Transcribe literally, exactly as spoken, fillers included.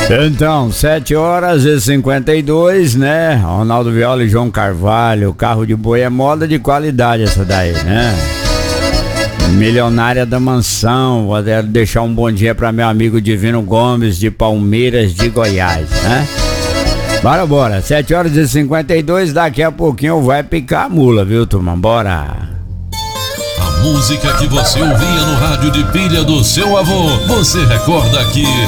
Então, sete horas e cinquenta e dois, né? Ronaldo Viola e João Carvalho, carro de boi é moda de qualidade essa daí, né? Milionária da Mansão, vou deixar um bom dia pra meu amigo Divino Gomes de Palmeiras de Goiás, né? Bora, bora, sete horas e cinquenta e dois, daqui a pouquinho vai picar a mula, viu, turma? Bora! A música que você ouvia no rádio de pilha do seu avô, você recorda aqui